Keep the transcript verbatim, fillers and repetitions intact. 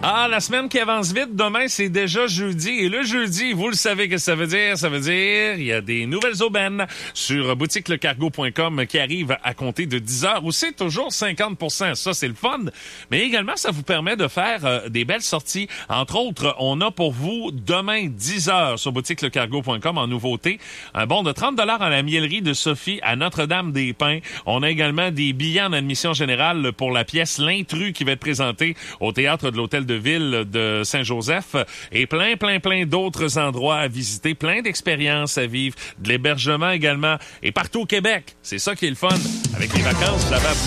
Ah, la semaine qui avance vite, demain, c'est déjà jeudi. Et le jeudi, vous le savez que ça veut dire. Ça veut dire il y a des nouvelles aubaines sur boutique le cargo point com qui arrivent à compter de dix heures. Où c'est toujours cinquante pour cent. Ça, c'est le fun. Mais également, ça vous permet de faire euh, des belles sorties. Entre autres, on a pour vous demain dix heures sur boutique le cargo point com en nouveauté. Un bon de trente dollars à la mielerie de Sophie à Notre-Dame-des-Pins. On a également des billets en admission générale pour la pièce L'Intrus qui va être présentée au théâtre de l'Hôtel de Ville de Saint-Joseph et plein, plein, plein d'autres endroits à visiter, plein d'expériences à vivre, de l'hébergement également et partout au Québec. C'est ça qui est le fun. Avec les vacances, vous avez